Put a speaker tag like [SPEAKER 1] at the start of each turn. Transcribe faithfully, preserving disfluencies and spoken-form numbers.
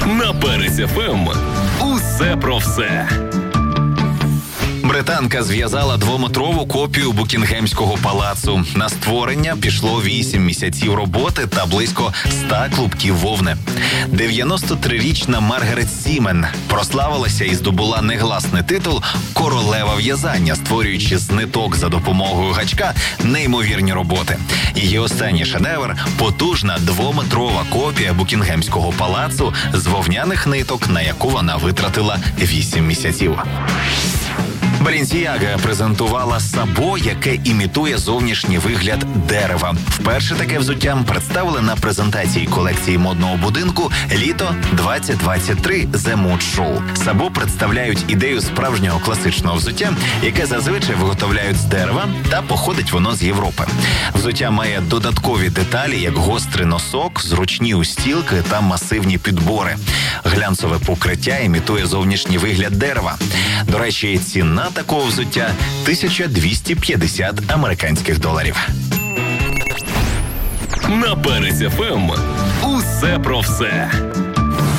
[SPEAKER 1] На Перець еф ем усе про все.
[SPEAKER 2] Британка зв'язала двометрову копію Букінгемського палацу. На створення пішло вісім місяців роботи та близько ста клубків вовни. дев'яностотрирічна Маргарет Сімен прославилася і здобула негласний титул «Королева в'язання», створюючи з ниток за допомогою гачка неймовірні роботи. Її останній шедевр – потужна двометрова копія Букінгемського палацу з вовняних ниток, на яку вона витратила вісім місяців. Balenciaga презентувала сабо, яке імітує зовнішній вигляд дерева. Вперше таке взуття представили на презентації колекції модного будинку «Літо двадцять двадцять три The Mood Show». Сабо представляють ідею справжнього класичного взуття, яке зазвичай виготовляють з дерева, та походить воно з Європи. Взуття має додаткові деталі, як гострий носок, зручні устілки та масивні підбори. Глянцеве покриття імітує зовнішній вигляд дерева. До речі, ціна такого взуття – тисяча двісті п'ятдесят американських доларів.
[SPEAKER 1] На Перець еф ем усе про все.